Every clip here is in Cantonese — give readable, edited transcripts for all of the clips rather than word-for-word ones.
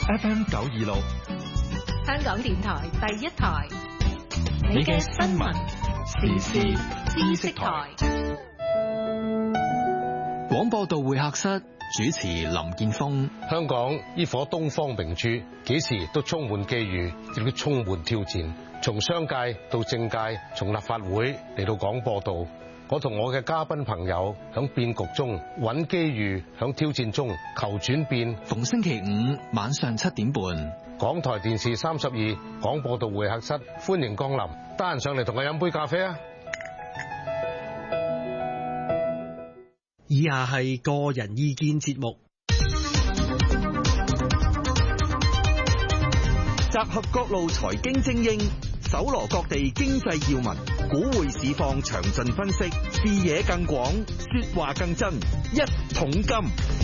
FM 926， 香港電台第一台，你嘅新聞時事知識台。 廣播道會客室主持林建峰。 香港呢顆東方明珠，幾時都充滿機遇，亦都充滿挑戰。從商界到政界，從立法會嚟到廣播道，我同我嘅嘉賓朋友響變局中揾機遇，響挑戰中求轉變。 逢星期五晚上7點半， 港台電視32廣播道會客室，歡迎光臨。得閒上嚟同我飲杯咖啡啊！ 以下係個人意見節目，集合各路財經精英，搜羅各地經濟要聞，股匯市況詳盡分析，視野更廣，說話更真，一桶金。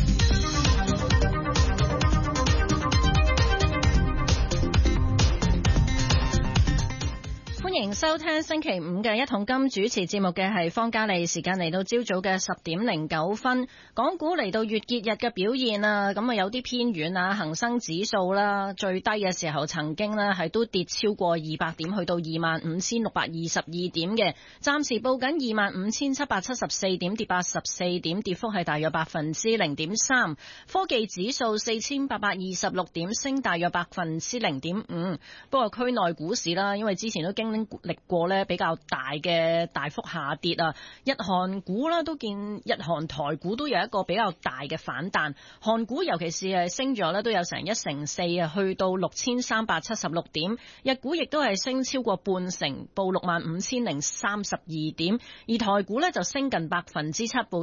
歡迎收聽星期五嘅一桶金，主持節目嘅係方嘉莉。時間嚟到朝早嘅10:09，港股嚟到月結日嘅表現啊，咁啊有啲偏軟啊，恒生指數啦，最低嘅時候曾經呢係都跌超過200點，去到25,622點嘅，暫時報緊25,774點，跌84點，跌幅係大約0.3%。科技指數4,826點，升大約0.5%。不過區內股市啦，因為之前都經歷過咧比較大嘅大幅下跌啊，日韓股啦都見日韓台股都有一個比較大嘅反彈，韓股尤其是係升咗咧都有成1.4%啊，去到6,376點，日股亦都係升超過半成，報65,032點，而台股咧就升近7%，報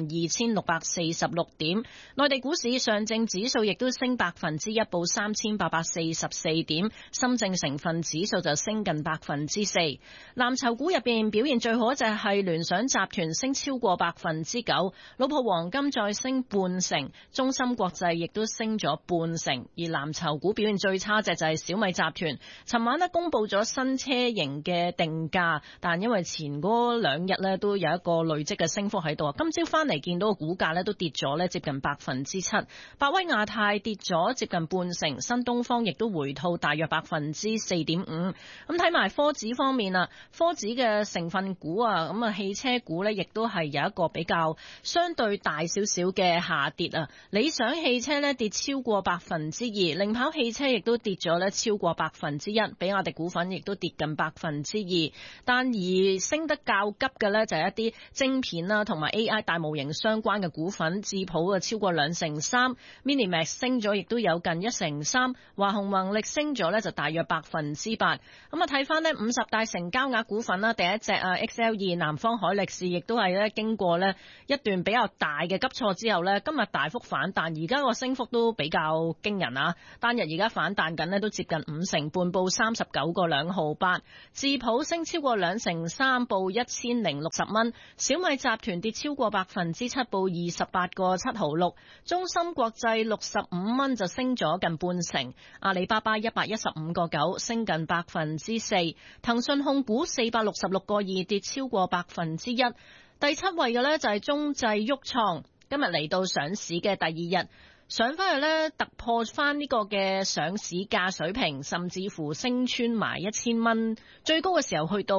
42,646點。內地股市上證指數亦都升1%，報3,844點，深證成分指數就升近4%。藍籌股入邊表現最好就係聯想集團，升超過9%，老普黃金再升半成，中芯國際亦都升咗半成。而藍籌股表現最差隻就係小米集團，尋晚呢公布咗新車型嘅定價，但因為前嗰2日呢都有一個累積嘅升幅喺度，今朝翻嚟見到個股價呢都跌咗呢接近7%，百威亞太跌咗接近半成，新東方亦都回吐大約4.5%。咁睇埋科指方面啊，科指嘅成分股啊，咁啊汽車股呢亦都係有一個比較相對大少少嘅下跌啊。理想汽車呢跌超過2%，零跑汽車亦都跌咗呢超過1%，比亞迪股份亦都跌近2%。但而升得較急嘅呢，就係一啲晶片啦，同埋 AI 大模型相關嘅股份，智普啊超過2.3%，Minimax 升咗亦都有近1.3%，華虹宏力升咗呢就大約8%。咁啊睇翻呢50大成交額股份啦，第一隻XL2 南方海力士亦都係咧經過咧一段比較大嘅急挫之後咧，今日大幅反彈，而家個升幅都比較驚人啊！單日而家反彈緊咧都接近5%半，報39個2毫8。智普升超過2.3%，報1060蚊。小米集團跌超過7%，報28個7毫6。中芯國際65蚊就升咗近半成。阿里巴巴115個9，升近4%。騰訊控股466個2，跌超過1%。第7位嘅呢就係中製旭創，今日嚟到上市嘅第2日，上翻去呢突破翻呢個嘅上市價水平，甚至乎升穿埋1000蚊，最高嘅時候去到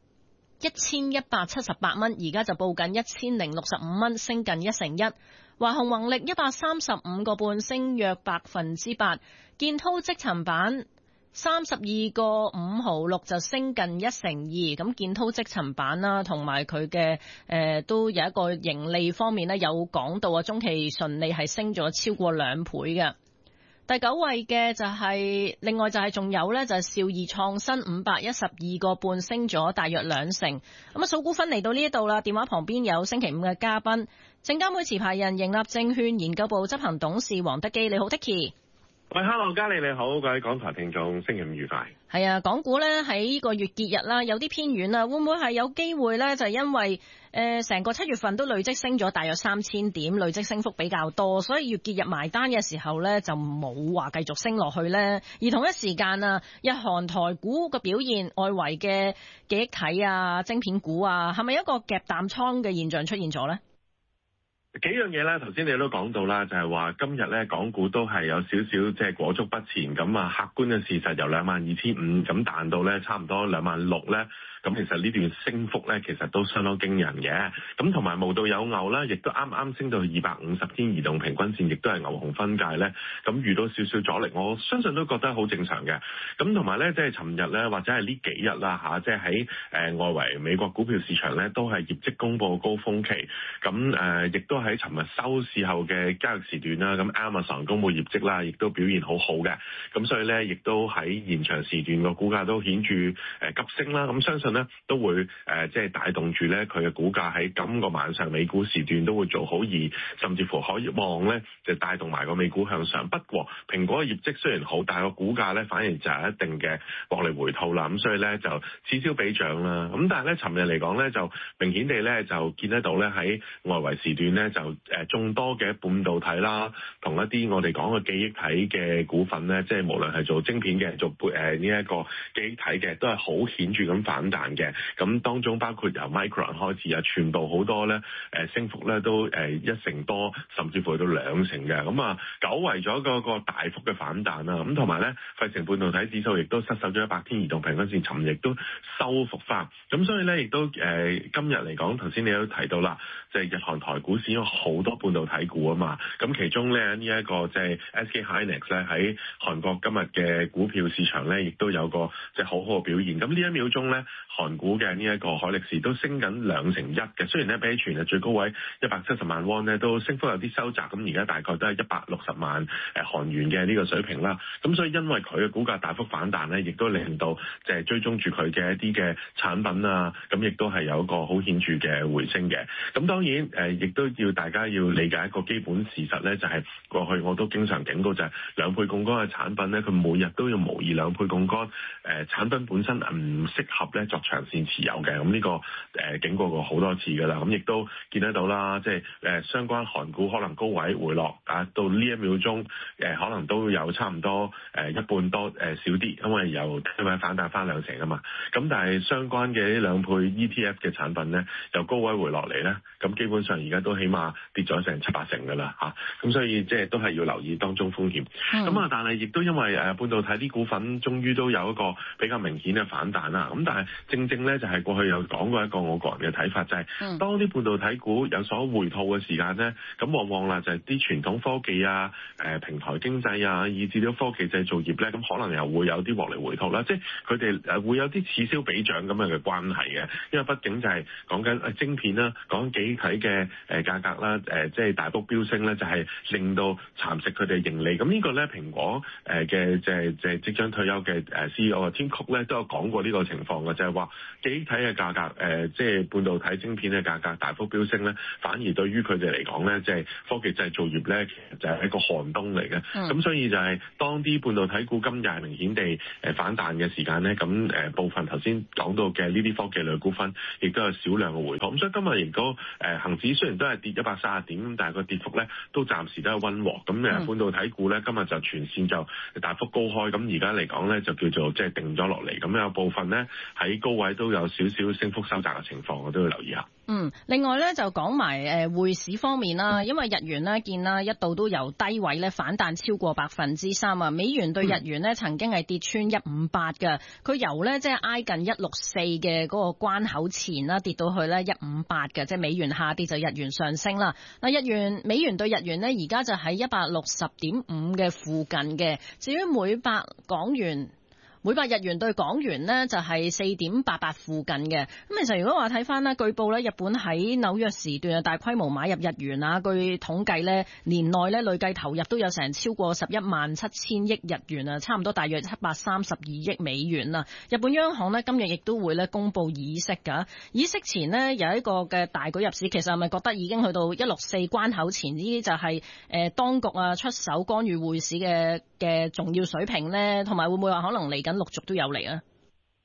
1178蚊，而家就報緊1065蚊，升近1%。華虹宏力135個半，升約8%。建滔積層板32個5毫6就升近1%。咁建滔積層板啦，同埋佢嘅都有一個盈利方面呢，有講到啊，中期純利係升咗超過2倍嘅。第9位嘅就係、另外就係仲有呢，就係兆易創新512個半，升咗大約2成。咁啊數股份嚟到呢一度啦，電話旁邊有星期五嘅嘉賓，證監會持牌人盈立證券研究部執行董事黃德基，你好 Dicky。 喂 ，Hello， 嘉莉你好，各位港台聽眾，星期五愉快。 係啊，港股呢喺呢個月結日啦，有啲偏軟啦，會唔會係有機會呢？就係因為成個7月份都累積升咗大約3000點，累積升幅比較多，所以月結日埋單嘅時候呢，就冇話繼續升落去呢。而同一時間啊，日韓台股嘅表現，外圍嘅記憶體啊、晶片股啊，係咪一個夾淡倉嘅現象出現咗呢？ 幾樣嘢啦，頭先你都講到啦，就係話今日咧港股都係有少少即係裹足不前，咁啊客觀嘅事實由22,500咁彈到咧差唔多26,000咧。咁其實呢段升幅咧，其實都相當驚人嘅。咁同埋無道有牛啦，亦都啱啱升到250天移動平均線，亦都係牛熊分界咧。咁遇到少少阻力，我相信都覺得好正常嘅。咁同埋咧，即係尋日咧，或者係呢幾日啦嚇，即係喺外圍美國股票市場咧，都係業績公佈高峰期。咁亦都喺尋日收市後嘅交易時段啦，咁 Amazon 公佈業績啦，亦都表現好好嘅。咁所以咧，亦都喺現場時段個股價都顯著急升啦。咁相信咧都會即係帶動住咧佢嘅股價喺今個晚上美股時段都會做好，而甚至乎可以望咧就帶動埋個美股向上。不過蘋果嘅業績雖然好，但係個股價咧反而就係一定嘅獲利回吐啦。咁所以咧就此消彼長啦。咁但係咧尋日嚟講咧就明顯地咧就見得到咧喺外圍時段咧就眾多嘅半導體啦，同一啲我哋講嘅記憶體嘅股份咧，即係無論係做晶片嘅，做呢一個記憶體嘅，都係好顯著咁反彈嘅。咁當中包括由 Micron 開始啊，全部好多咧升幅咧都1成多，甚至乎去到2成嘅。咁啊，久違咗嗰個大幅嘅反彈啦。咁同埋咧，費城半導體指數亦都失守咗100天移動平均線，尋日亦都收復翻。咁所以咧，亦都今日嚟講，頭先你都提到啦，就係日韓台股市有好多半導體股啊嘛。咁其中咧呢一個即係 SK Hynix 咧喺韓國今日嘅股票市場咧，亦都有個即係好好嘅表現。咁呢一秒鐘咧，韓股嘅呢一個海力士都升緊2成1嘅。雖然咧比起全日最高位170萬won咧，都升幅有啲收窄。咁而家大概都係160萬韓元嘅呢個水平啦。咁所以因為佢嘅股價大幅反彈咧，亦都令到即係追蹤住佢嘅一啲嘅產品啊，咁亦都係有一個好顯著嘅回升嘅。咁當然亦都要大家要理解一個基本事實咧，就係過去我都經常警告就係兩倍槓桿嘅產品咧，佢每日都要模擬兩倍槓桿，產品本身唔適合咧作長線持有嘅。咁呢個警告過好多次㗎啦。咁亦都見得到啦，即係相關韓股可能高位回落啊，到呢一秒鐘可能都有差唔多一半多少啲，因為由低位反彈翻2成啊嘛。咁但係相關嘅呢2倍 ETF 嘅產品咧，由高位回落嚟咧，咁基本上而家都起碼跌咗成7-8成㗎啦嚇。咁所以即係都係要留意當中風險。咁啊，但係亦都因為半導體啲股份終於都有一個比較明顯嘅反彈啦。咁但係正咧就係過去有講過一個我個人嘅睇法，就係當啲半導體股有所回吐嘅時間咧，咁往往啦就係啲傳統科技啊、平台經濟啊，以至到科技製造業咧，咁可能又會有啲獲利回吐啦。即係佢哋會有啲此消彼長咁樣嘅關係嘅，因為畢竟就係講緊晶片啦，講緊記憶體嘅價格啦，即係大幅飆升咧，就係令到蠶食佢哋盈利。咁呢個咧，蘋果嘅即將退休嘅CEO Tim Cook咧都有講過呢個情況嘅，就係話記憶體嘅價格即係半導體晶片嘅價格大幅飆升咧，反而對於佢哋嚟講咧，即係科技製造業咧，其實就係一個寒冬嚟嘅。咁所以就係當啲半導體股今日係明顯地反彈嘅時間咧，咁部分頭先講到嘅呢啲科技類股份，亦都有少量嘅回吐。咁所以今日亦都恆指雖然都係跌130點，咁但係個跌幅咧都暫時都係溫和。咁半導體股咧今日就全線就大幅高開，咁而家嚟講咧就叫做即係定咗落嚟。咁有部分咧喺高位都有少少升幅收窄嘅情況，我都要留意下。 另外咧就講埋匯市方面啦，因為日元呢見啦一度都由低位咧反彈超過3%啊，美元對日元呢曾經係跌穿158嘅，佢由咧即係挨近164嘅嗰個關口前啦，跌到去咧158嘅，即係美元下跌就日元上升啦。嗱，美元對日元呢而家就喺160.5嘅附近嘅，至於每百日元對港元呢就係4.88附近嘅。咁其實如果話睇翻呢，據報呢日本喺紐約時段大規模買入日元啊，據統計呢年內呢累計投入都有成超過117000億日元啊，差唔多大約732億美元啊。日本央行呢今日亦都會呢公布議息㗎，議息前呢有一個嘅大舉入市，其實係咪覺得已經去到164關口前，呢啲就係當局啊出手干預匯市嘅重要水平呢？同埋會唔會話可能嚟緊陸續都有嚟啊？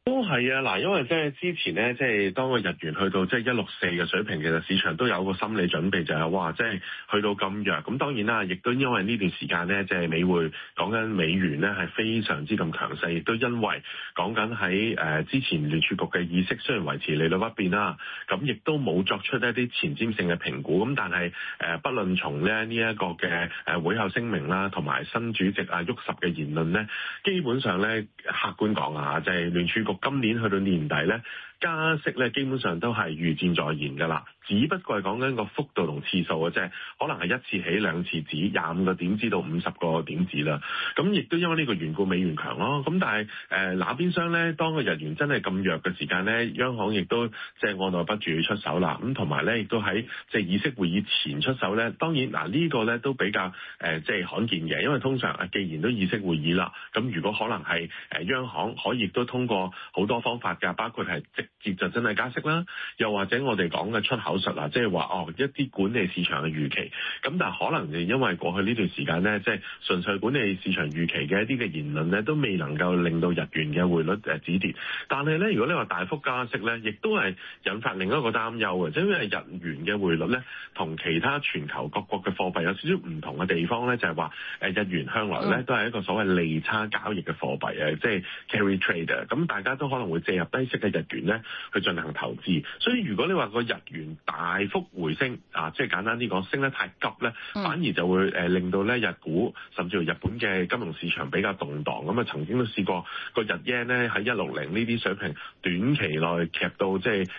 都係啊，嗱，因為即係之前咧，即係當個日元去到即係164嘅水平，其實市場都有個心理準備，就係哇，即係去到咁弱。咁當然啦，亦都因為呢段時間咧，即係美匯講緊美元咧係非常之咁強勢，亦都因為講緊喺之前聯儲局嘅議息雖然維持利率不變啦，咁亦都冇作出一啲前瞻性嘅評估。咁但係不論從咧呢一個嘅會後聲明啦，同埋新主席啊沃什嘅言論咧，基本上咧客觀講啊，即係聯儲局今年去到年底咧，加息咧基本上都係預戰在言㗎啦，只不過係講緊個幅度同次數啊，即係可能係一次起兩次止25個點至到50個點子啦。咁亦都因為呢個緣故，美元強咯。咁但係那邊廂咧，當個日元真係咁弱嘅時間咧，央行亦都即係按捺不住出手啦。咁同埋咧，亦都喺即係議息會議前出手咧。當然嗱，呢個咧都比較即係罕見嘅，因為通常既然都議息會議啦，咁如果可能係央行可以亦都通過好多方法㗎，包括係直接就真係加息啦，又或者我哋講嘅出口術啦，即係話一啲管理市場嘅預期。咁但係可能就因為過去呢段時間咧，即係純粹管理市場預期嘅一啲嘅言論咧，都未能夠令到日元嘅匯率止跌。但係咧，如果你話大幅加息咧，亦都係引發另一個擔憂嘅，即係因為日元嘅匯率咧，同其他全球各國嘅貨幣有少少唔同嘅地方咧，就係話日元向來咧都係一個所謂利差交易嘅貨幣啊，即係 carry trade。咁大家都可能會借入低息嘅日元咧去進行投資，所以如果你話個日元大幅回升啊，即係簡單啲講，升得太急咧，反而就會令到咧日股甚至乎日本嘅金融市場比較動盪。咁啊，曾經都試過個日 yen 咧喺160呢啲水平，短期內夾到即係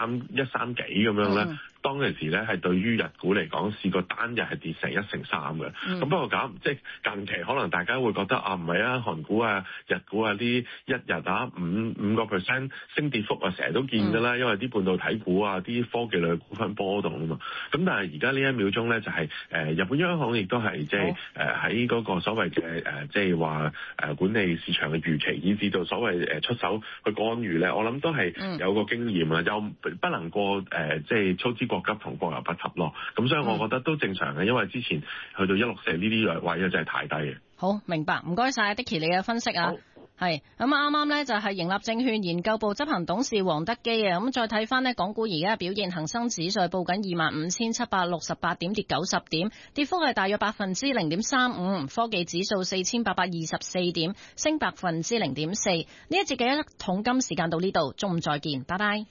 130幾咁樣咧。當其時咧係對於日股嚟講，試過單日係跌成1成3嘅。咁不過咁即係近期可能大家會覺得啊，唔係啊，韓股啊、日股啊呢一日啊5% 升跌幅啊，成日都見㗎啦。因為啲半導體股啊、啲科技類股份波動啊嘛。咁但係而家呢一秒鐘咧，就係日本央行亦都係即係喺嗰個所謂嘅即係話管理市場嘅預期，以至到所謂出手去干預咧，我諗都係有個經驗啦，又不能過即係操之過急同過猶不及咯。咁所以我覺得都正常嘅，因為之前去到164呢啲位真係太低嘅。 好，明白，唔該晒 Dicky 你嘅分析啊。係咁啱啱呢就係盈立證券研究部執行董事黃德基啊。咁再睇翻呢港股而家嘅表現，恒生指數報緊25,768點，跌90點，跌幅係大約0.35%。科技指數4,824點，升0.4%。呢一節嘅一桶金時間到呢度，中午再見，拜拜。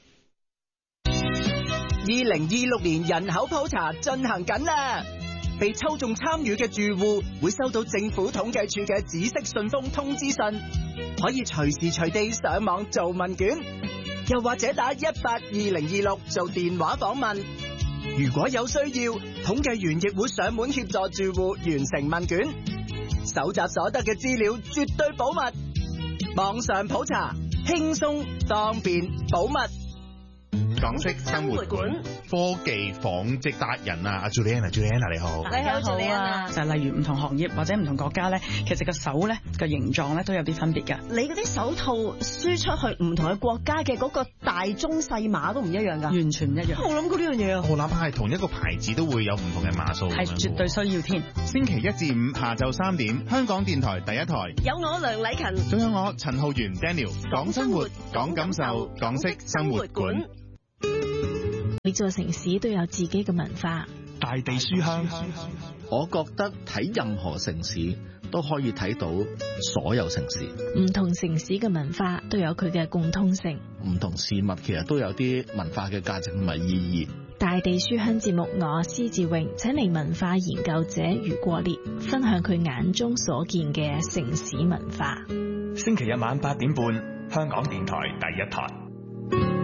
2026年人口普查進行緊啦，被抽中參與嘅住戶會收到政府統計處嘅紫色信封通知信，可以隨時隨地上網做問卷，又或者打182-026做電話訪問。如果有需要，統計員亦會上門協助住戶完成問卷，搜集所得嘅資料絕對保密。網上普查，輕鬆方便保密。 港式生活館科技紡織達人啊，阿 Juliana 你好。 你好 Juliana。 就係例如唔同行業或者唔同國家咧，其實個手咧個形狀咧都有啲分別㗎。 你嗰啲手套輸出去唔同嘅國家嘅嗰個大中細碼都唔一樣㗎。 完全唔一樣。 我諗過呢樣嘢啊。 我諗係同一個牌子都會有唔同嘅碼數。 係絕對需要添。 星期1至5下晝3點，香港電台第一台。 有我梁禮勤， 仲有我陳浩源 Daniel。講生活，講感受，港式生活館。 每座城市都有自己嘅文化。 大地書香， 我覺得睇任何城市都可以睇到所有城市。 唔同城市嘅文化都有佢嘅共通性。 唔同事物其實都有啲文化嘅價值同埋意義。 大地書香節目，我施志榮請嚟文化研究者余國烈分享佢眼中所見嘅城市文化。 星期日晚8點半，香港電台第一台。